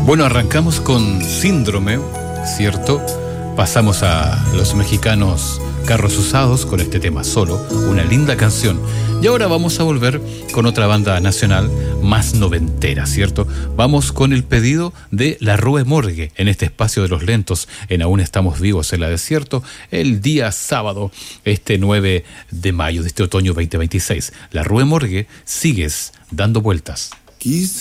Bueno, arrancamos con Síndrome, ¿cierto? Pasamos a los mexicanos Carros Usados con este tema Solo, una linda canción. Y ahora vamos a volver con otra banda nacional más noventera, ¿cierto? Vamos con el pedido de La Rue Morgue en este espacio de los lentos en Aún Estamos Vivos en la Desierto, el día sábado, este 9 de mayo de este otoño 2026. La Rue Morgue, Sigues dando vueltas. Quizá